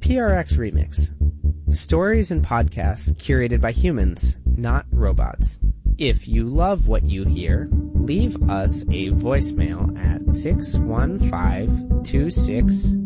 PRX Remix. Stories and podcasts curated by humans, not robots. If you love what you hear, leave us a voicemail at 615-26